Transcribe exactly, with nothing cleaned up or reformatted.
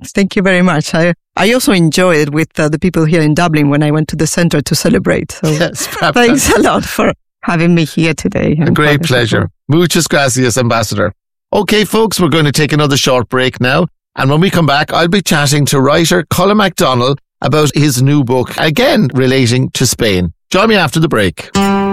thank you very much. I, I also enjoyed it with uh, the people here in Dublin when I went to the centre to celebrate. So yes, thanks a lot for having me here today. A great pleasure. Muchas gracias, Ambassador. Okay, folks, we're going to take another short break now. And when we come back, I'll be chatting to writer Colin MacDonald about his new book, again relating to Spain. Join me after the break.